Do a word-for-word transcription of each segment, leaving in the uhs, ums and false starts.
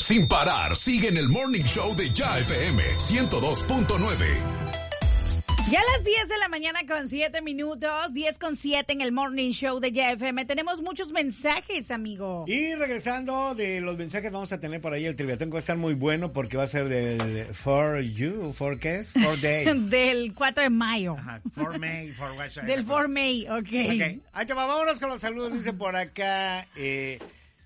sin parar, sigue en el Morning Show de Ya F M ciento dos punto nueve. Ya a las diez de la mañana con siete minutos, diez con siete en el Morning Show de Ya F M. Tenemos muchos mensajes, amigo. Y regresando de los mensajes, vamos a tener por ahí el triviatón que va a estar muy bueno porque va a ser del For You, ¿For qué es? For Day. Del cuatro de mayo. Ajá, For May, For what? Del For May, ok. Ok, ahí te va, vámonos con los saludos, dice por acá, eh...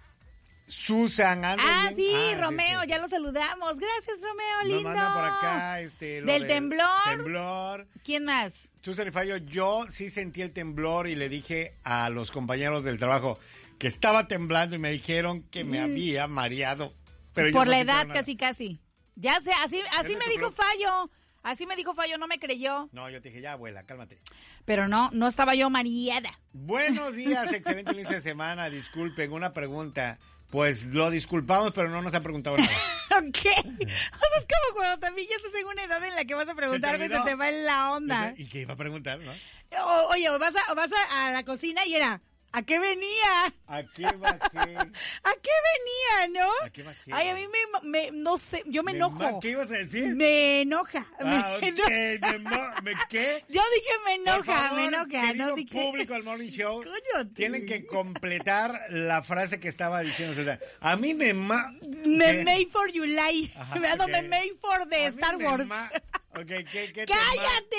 Susan, ¿andas Ah, bien? sí, ah, Romeo, sí, sí. ya lo saludamos. Gracias, Romeo, Nos lindo. mandan por acá, este... lo Del temblor. Temblor. ¿Quién más? Susan y Fallo, yo sí sentí el temblor y le dije a los compañeros del trabajo que estaba temblando y me dijeron que me Mm. había mareado. Pero Por yo no la sentí edad, nada. casi, casi. Ya sé, así, así me me dijo sopló. Fallo. Así me dijo Fallo, no me creyó. No, yo te dije, ya, abuela, cálmate. Pero no, no estaba yo mareada. Buenos días, excelente inicio de semana. Disculpen, una pregunta. Pues lo disculpamos, pero no nos han preguntado nada. ¿Ok? O sea, es como cuando también ya estás en una edad en la que vas a preguntar algo y se olvidó? te va en la onda. ¿Y qué iba a preguntar, no? O- oye, o vas, a, o vas a, a la cocina y era, ¿a qué venía? ¿A qué bajé? ¿A qué venía, no? ¿A qué bajé? Ay, a mí me, me no sé, yo me Me enojo. ma- ¿Qué ibas a decir? Me enoja. Ah, me ok, enoja. me, mo- ¿me qué? Yo dije me Por enoja, favor, me enoja, querido no dije. público del Morning Show, Coño, tú. tienen que completar la frase que estaba diciendo. O sea, a mí me ma... Me ¿qué? made for July. Ajá, Me ando ok. me made for de A mí Star me Wars. ma- Ok, ¿qué, qué te Cállate.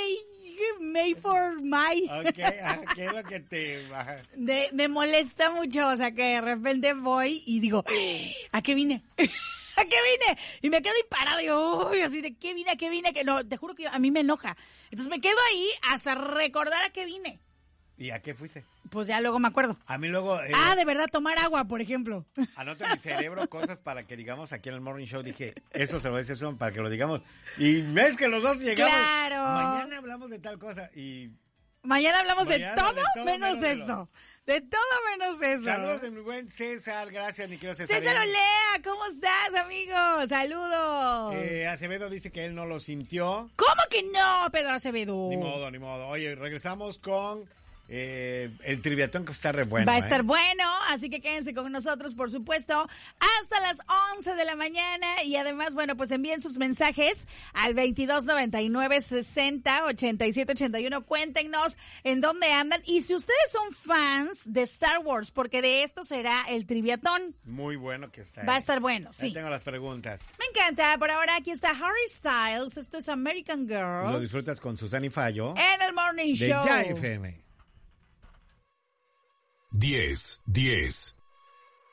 Made for my. ma- Ok, ajá, ¿qué es lo que te... ajá? De, me molesta mucho, o sea, que de repente voy y digo, ¿a qué vine? ¿A qué vine? Y me quedo ahí parado y yo, uy, así de, ¿qué vine? ¿A qué vine? Que no, te juro que a mí me enoja. Entonces me quedo ahí hasta recordar a qué vine. ¿Y a qué fuiste? Pues ya luego me acuerdo. A mí luego... eh, Ah, de verdad, tomar agua, por ejemplo. Anota en mi cerebro cosas para que digamos aquí en el Morning Show. Dije, eso se lo dice eso para que lo digamos. Y ves que los dos llegamos. Claro. Mañana hablamos de tal cosa y... Mañana hablamos Mañana de, todo de todo menos, menos de lo- eso. De todo menos eso. Saludos de mi buen César, gracias, mi querido César. César Olea, ¿cómo estás, amigo? Saludos. Eh, Acevedo dice que él no lo sintió. ¿Cómo que no, Pedro Acevedo? Ni modo, ni modo. Oye, regresamos con eh, el triviatón que está re bueno. Va a ¿eh? estar bueno, así que quédense con nosotros, por supuesto, hasta las once de la mañana. Y además, bueno, pues envíen sus mensajes al veintidós noventa y nueve sesenta ochenta y siete ochenta y uno. Cuéntenos en dónde andan. Y si ustedes son fans de Star Wars, porque de esto será el triviatón. Muy bueno que está. Va a ¿eh? estar bueno, Ahí sí. tengo las preguntas. Me encanta. Por ahora aquí está Harry Styles. Esto es American Girls. Lo disfrutas con Susana y Fallo. En el Morning De Show. Ya F M. diez, diez,